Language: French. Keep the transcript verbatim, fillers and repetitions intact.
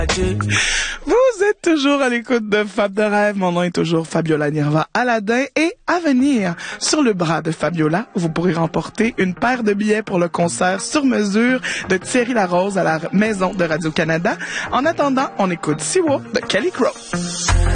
Vous êtes toujours à l'écoute de Fab de rêve. Mon nom est toujours Fabiola Nirva Aladin et à venir sur le bras de Fabiola, vous pourrez remporter une paire de billets pour le concert sur mesure de Thierry Larose à la maison de Radio-Canada. En attendant, on écoute Siwa de Kelly Crow.